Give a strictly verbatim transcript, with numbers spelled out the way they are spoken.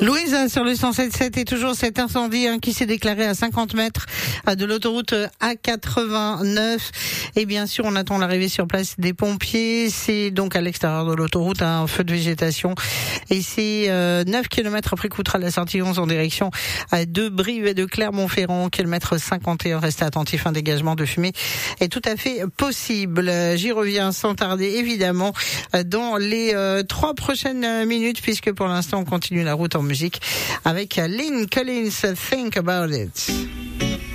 Louise, sur le cent sept sept, et toujours cet incendie hein, qui s'est déclaré à cinquante mètres de l'autoroute A quatre-vingt-neuf. Et bien sûr, on attend l'arrivée sur place des pompiers. C'est donc à l'extérieur de l'autoroute, un feu de végétation. Et c'est euh, neuf kilomètres après Coutras, la sortie onze en direction de Brive et de Clermont-Ferrand. Kilomètre cinquante et un, restez attentif, un dégagement de fumée est tout à fait possible. J'y reviens sans tarder, évidemment, dans les euh, trois prochaines minutes, puisque pour l'instant, on continue la route en musique avec Lynn Collins, Think About It.